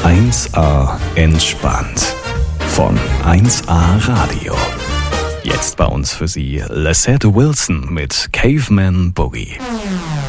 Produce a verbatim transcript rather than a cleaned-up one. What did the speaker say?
eins A entspannt von eins A Radio. Jetzt bei uns für Sie Lissette Wilson mit Caveman Boogie.